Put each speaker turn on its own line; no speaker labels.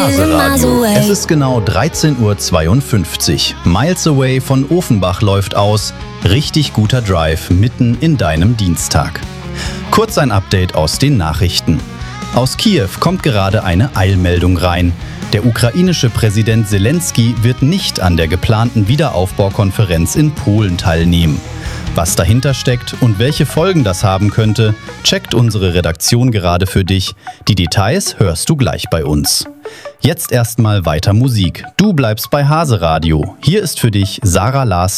Haseradio. Es ist genau 13:52 Uhr. Miles Away von Ofenbach läuft aus. Richtig guter Drive mitten in deinem Dienstag. Kurz ein Update aus den Nachrichten. Aus Kiew kommt gerade eine Eilmeldung rein. Der ukrainische Präsident Zelensky wird nicht an der geplanten Wiederaufbaukonferenz in Polen teilnehmen. Was dahinter steckt und welche Folgen das haben könnte, checkt unsere Redaktion gerade für dich. Die Details hörst du gleich bei uns. Jetzt erstmal weiter Musik. Du bleibst bei Haseradio. Hier ist für dich Sarah Larsen.